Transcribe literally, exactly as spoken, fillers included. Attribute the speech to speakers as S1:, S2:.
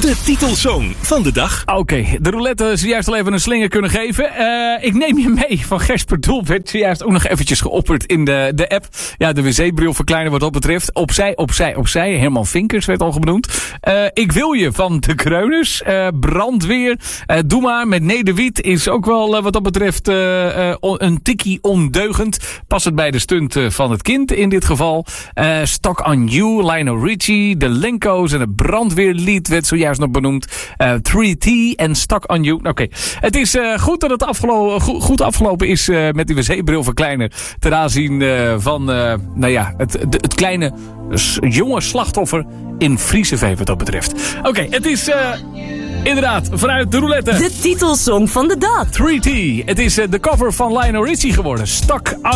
S1: De titelsong van de dag.
S2: Oké, okay, de roulette is juist al even een slinger kunnen geven. Uh, ik neem je mee van Gesper Doel. Werd zojuist ook nog eventjes geopperd in de, de app. Ja, de wc-bril verkleinen wat dat betreft. Opzij, opzij, opzij. Herman Vinkers werd al genoemd. Uh, ik wil je van de Kreuners. Uh, brandweer. Uh, doe maar met Nederwiet is ook wel uh, wat dat betreft uh, uh, een tikkie ondeugend. Past het bij de stunt uh, van het kind in dit geval. Uh, Stock on You, Lionel Richie, de Lenko's en het brandweerlied werd zojuist nog benoemd. Uh, drie T en Stock on You. Oké, okay. Het is uh, goed dat het afgelo- go- goed afgelopen is uh, met die wc-bril verkleiner. Ten aanzien uh, van uh, nou ja, het, de, het kleine s- jonge slachtoffer in Frieseveen wat dat betreft. Oké, okay, het is... Uh, Inderdaad, vanuit de roulette.
S3: De titelsong van de dag.
S2: drie T. Het is uh, de cover van Lionel Richie geworden. Stuck on